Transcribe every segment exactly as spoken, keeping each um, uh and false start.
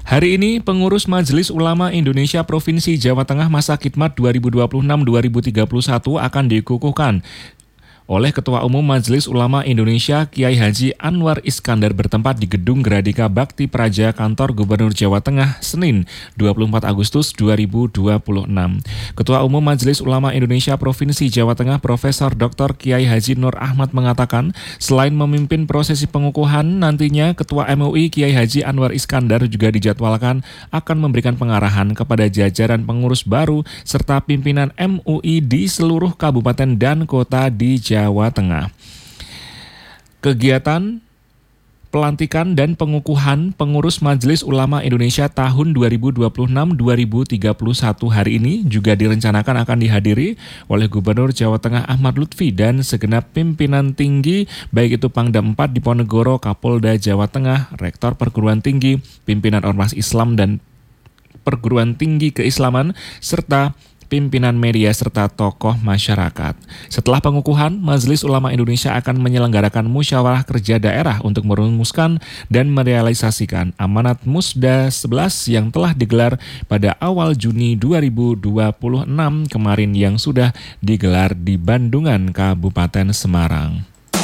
Hari ini pengurus Majelis Ulama Indonesia Provinsi Jawa Tengah masa khidmat dua ribu dua puluh enam sampai dua ribu tiga puluh satu akan dikukuhkan oleh Ketua Umum Majelis Ulama Indonesia Kiai Haji Anwar Iskandar bertempat di Gedung Gradika Bakti Praja Kantor Gubernur Jawa Tengah, Senin dua puluh empat Agustus dua ribu dua puluh enam. Ketua Umum Majelis Ulama Indonesia Provinsi Jawa Tengah Profesor Doktor Kiai Haji Nur Ahmad mengatakan, selain memimpin prosesi pengukuhan, nantinya Ketua M U I Kiai Haji Anwar Iskandar juga dijadwalkan akan memberikan pengarahan kepada jajaran pengurus baru serta pimpinan M U I di seluruh kabupaten dan kota di Jawa Tengah. Kegiatan pelantikan dan pengukuhan pengurus Majelis Ulama Indonesia tahun dua ribu dua puluh enam sampai dua ribu tiga puluh satu hari ini juga direncanakan akan dihadiri oleh Gubernur Jawa Tengah Ahmad Lutfi dan segenap pimpinan tinggi, baik itu Pangdam empat Diponegoro, Kapolda Jawa Tengah, Rektor Perguruan Tinggi, pimpinan Ormas Islam dan Perguruan Tinggi Keislaman, serta pimpinan media serta tokoh masyarakat. Setelah pengukuhan, Majelis Ulama Indonesia akan menyelenggarakan musyawarah kerja daerah untuk merumuskan dan merealisasikan amanat Musda sebelas yang telah digelar pada awal Juni dua ribu dua puluh enam kemarin yang sudah digelar di Bandungan, Kabupaten Semarang.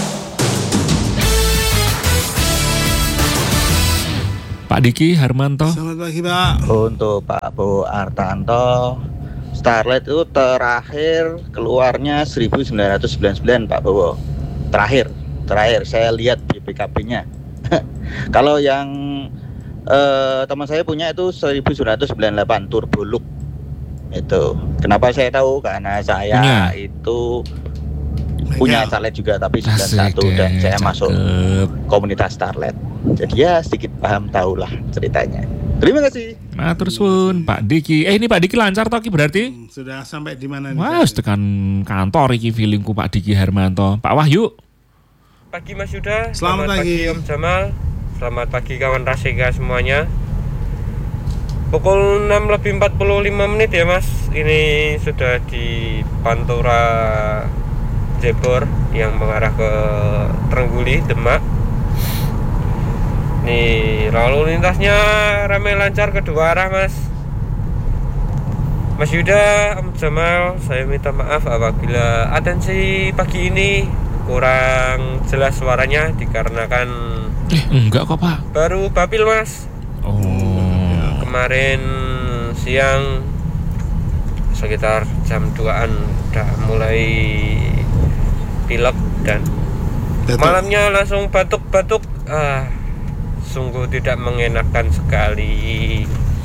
Pak Diki Harmanto. Selamat pagi, Pak. Untuk Pak Bu Artanto, Starlet itu terakhir keluarnya seribu sembilan ratus sembilan puluh sembilan, Pak Bowo. Terakhir, terakhir saya lihat B P K B-nya. Kalau yang eh, teman saya punya itu seribu sembilan ratus sembilan puluh delapan Turbo Look. Itu. Kenapa saya tahu? Karena saya punya. itu punya Starlet juga, tapi sembilan puluh satu Asik, dan saya cakep. masuk komunitas Starlet. Jadi ya sedikit paham tahulah ceritanya. Terima kasih. Matur suwun Pak Diki. Eh ini Pak Diki lancar toh ki berarti? Hmm, sudah sampai di mana nih? Wah, tekan kantor iki feelingku Pak Diki Harmanto. Pak Wahyu. Pagi Mas Yuda. Selamat, Selamat pagi. pagi Om Jamal. Selamat pagi kawan Rasika semuanya. Pukul enam lebih empat puluh lima menit ya Mas. Ini sudah di Pantura Jebor yang mengarah ke Trengguli, Demak. Nih, lalu lintasnya ramai lancar kedua arah Mas. Mas Yuda, Om Jamal, saya minta maaf apabila atensi pagi ini kurang jelas suaranya dikarenakan Eh enggak kok Pak, baru bapil Mas. Oh, Kemarin siang sekitar jam duaan udah mulai pilek dan Datuk. malamnya langsung batuk-batuk. Ah, sungguh tidak mengenakan sekali.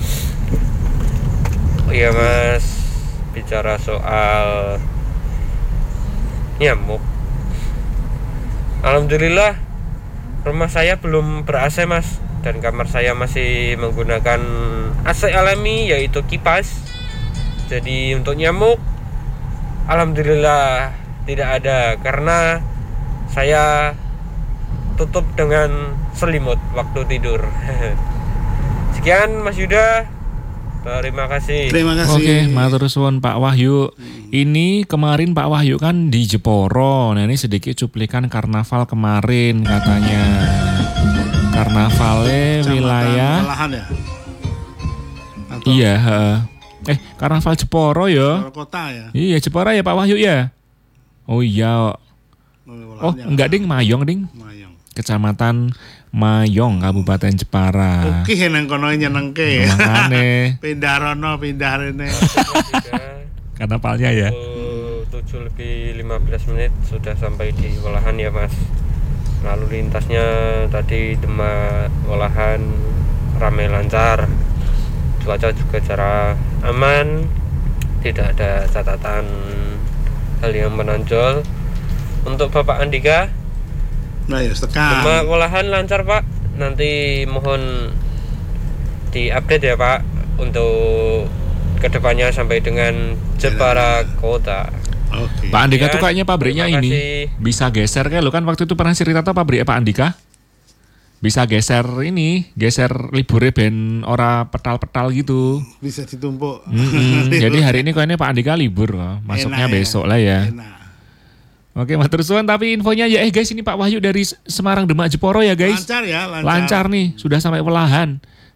Oh iya Mas, bicara soal nyamuk, alhamdulillah rumah saya belum ber-A C Mas, dan kamar saya masih menggunakan A C alami yaitu kipas. Jadi untuk nyamuk alhamdulillah tidak ada, karena saya tutup dengan selimut waktu tidur. Sekian Mas Yuda. Terima kasih. Terima kasih. oke, matur suwun Pak Wahyu. Ini kemarin Pak Wahyu kan di Jeporo. Nah ini sedikit cuplikan karnaval kemarin katanya. Karnavalnya Kecamatan wilayah. Malahan ya? Atau Iya. heeh. Eh karnaval Jeporo ya. kota ya? Iya Jeporo ya Pak Wahyu ya. Oh iya. Oh enggak ding, Mayong ding. Mayong. Kecamatan Mayong, Kabupaten Jepara. Oke, nang kono nyenengke ya. Makane Pindah rono, pindah rene. karnavalnya ya. Pukul tujuh lebih lima belas menit sudah sampai di Walahan ya Mas. Lalu lintasnya tadi Demak Walahan ramai lancar. Cuaca juga secara aman. Tidak ada catatan hal yang menonjol. Untuk Bapak Andika, Nah, ya tekan. Demak Walahan lancar Pak. Nanti mohon diupdate ya Pak untuk kedepannya sampai dengan Jepara Kota. Oke. Pak Andika Ya, tuh kayaknya pabriknya terima ini kasih. bisa geser kayak lo kan waktu itu pernah cerita tuh pabriknya Pak Andika bisa geser ini, geser liburnya ben ora petal-petal gitu. Bisa ditumpuk. Mm-mm. Jadi hari ini kayaknya Pak Andika libur loh. Masuknya Enak ya. besok lah ya. Enak. Oke, matur suwun, tapi infonya ya eh guys, ini Pak Wahyu dari Semarang Demak Jeporo ya guys. Lancar ya, lancar. Lancar nih, sudah sampai Walahan.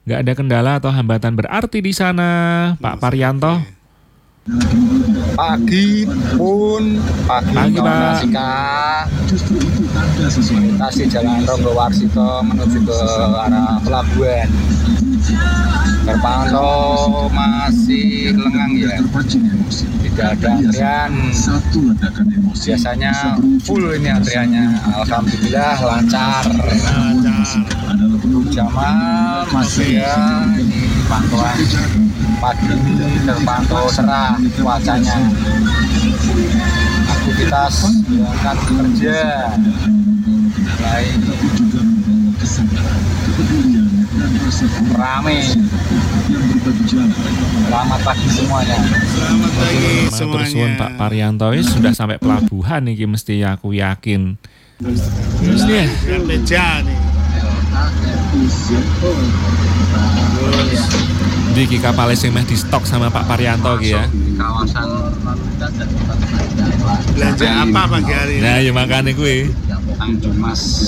nggak ada kendala atau hambatan berarti di sana, Pak Parianto? Pagi pun, pagi, Pagi, kawan Pak. Asika. Melintasi Jalan Ronggo Warsito menuju ke arah pelabuhan. Terpantau masih lengang ya, tidak ada antrian. Biasanya full ini antriannya. Alhamdulillah lancar. Jamal masih ya, ini pantauan pagi ini terpantau cerah cuacanya. Aktivitas berangkat kerja mulai rame. Selamat pagi semuanya. Selamat pagi Matur semuanya. suwun Pak Parianto, wis sudah sampai pelabuhan nih mesti aku yakin. Terus nih, Kan beja nih. di iki kapal sing meh di stok sama Pak Parianto ki ya. Di kawasan Belanja apa pagi hari ini? Nah, ya makane kuwi. Tanjung Mas.